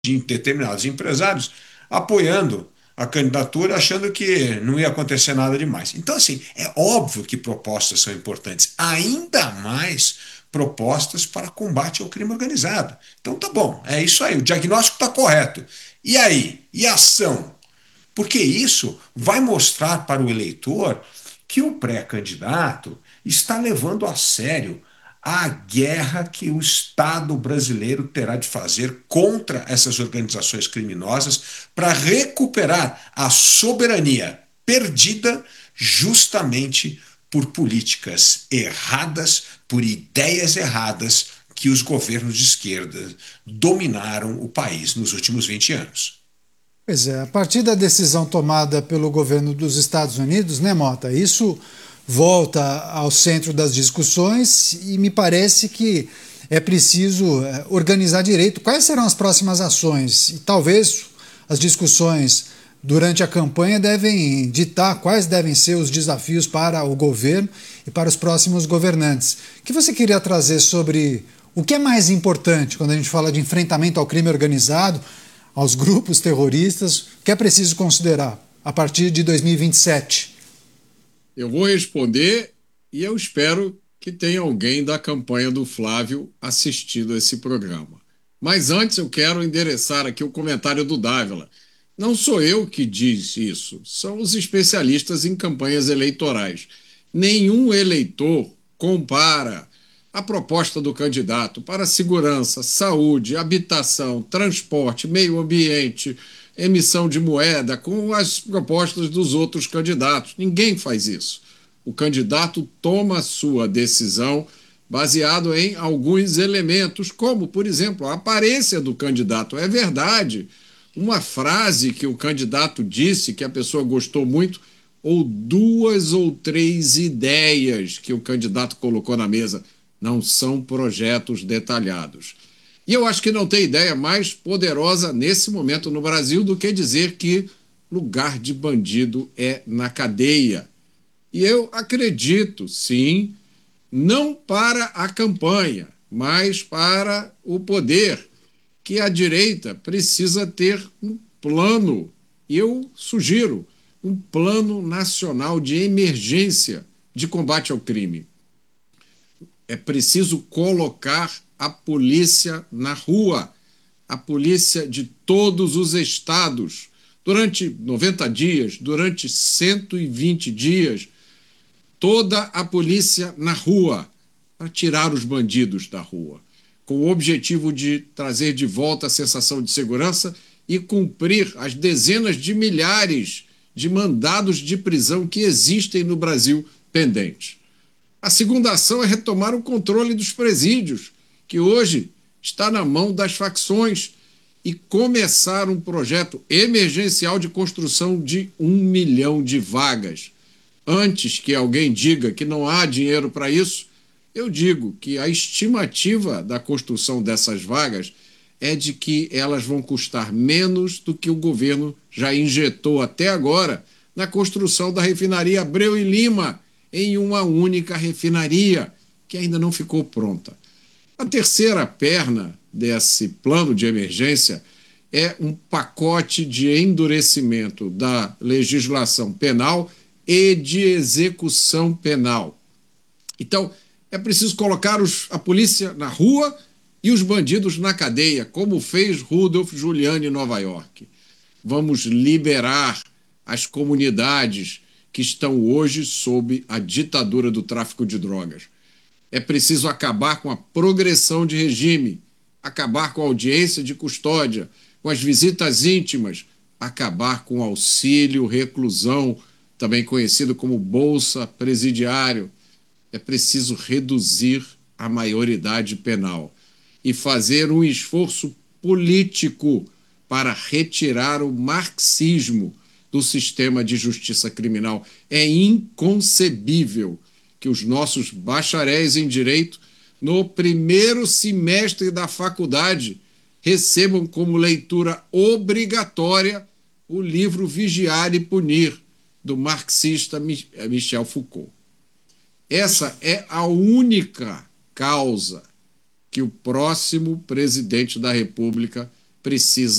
de determinados empresários apoiando a candidatura, achando que não ia acontecer nada demais. Então, assim, é óbvio que propostas são importantes, ainda mais propostas para combate ao crime organizado. Então, tá bom, é isso aí, o diagnóstico está correto. E aí? E a ação? Porque isso vai mostrar para o eleitor que o pré-candidato está levando a sério a guerra que o Estado brasileiro terá de fazer contra essas organizações criminosas para recuperar a soberania perdida justamente por políticas erradas, por ideias erradas que os governos de esquerda dominaram o país nos últimos 20 anos. Pois é, a partir da decisão tomada pelo governo dos Estados Unidos, né, Mota? Isso volta ao centro das discussões e me parece que é preciso organizar direito quais serão as próximas ações e talvez as discussões durante a campanha devem ditar quais devem ser os desafios para o governo e para os próximos governantes. O que você queria trazer sobre o que é mais importante quando a gente fala de enfrentamento ao crime organizado, aos grupos terroristas, o que é preciso considerar a partir de 2027? Eu vou responder e eu espero que tenha alguém da campanha do Flávio assistindo esse programa. Mas antes eu quero endereçar aqui o comentário do Dávila. Não sou eu que diz isso, são os especialistas em campanhas eleitorais. Nenhum eleitor compara a proposta do candidato para segurança, saúde, habitação, transporte, meio ambiente, emissão de moeda com as propostas dos outros candidatos. Ninguém faz isso. O candidato toma a sua decisão baseado em alguns elementos, como, por exemplo, a aparência do candidato. É verdade, uma frase que o candidato disse que a pessoa gostou muito, ou duas ou três ideias que o candidato colocou na mesa. Não são projetos detalhados. E eu acho que não tem ideia mais poderosa nesse momento no Brasil do que dizer que lugar de bandido é na cadeia. E eu acredito, sim, não para a campanha, mas para o poder, que a direita precisa ter um plano, e eu sugiro, um plano nacional de emergência de combate ao crime. É preciso colocar a polícia na rua, a polícia de todos os estados, durante 90 dias, durante 120 dias, toda a polícia na rua, para tirar os bandidos da rua, com o objetivo de trazer de volta a sensação de segurança e cumprir as dezenas de milhares de mandados de prisão que existem no Brasil pendentes. A segunda ação é retomar o controle dos presídios, que hoje está na mão das facções, e começar um projeto emergencial de construção de 1 milhão de vagas. Antes que alguém diga que não há dinheiro para isso, eu digo que a estimativa da construção dessas vagas é de que elas vão custar menos do que o governo já injetou até agora na construção da refinaria Abreu e Lima, em uma única refinaria, que ainda não ficou pronta. A terceira perna desse plano de emergência é um pacote de endurecimento da legislação penal e de execução penal. Então, é preciso colocar a polícia na rua e os bandidos na cadeia, como fez Rudolph Giuliani em Nova York. Vamos liberar as comunidades que estão hoje sob a ditadura do tráfico de drogas. É preciso acabar com a progressão de regime, acabar com a audiência de custódia, com as visitas íntimas, acabar com o auxílio reclusão, também conhecido como bolsa presidiário. É preciso reduzir a maioridade penal e fazer um esforço político para retirar o marxismo do sistema de justiça criminal. É inconcebível que os nossos bacharéis em direito, no primeiro semestre da faculdade, recebam como leitura obrigatória o livro Vigiar e Punir, do marxista Michel Foucault. Essa é a única causa que o próximo presidente da República precisa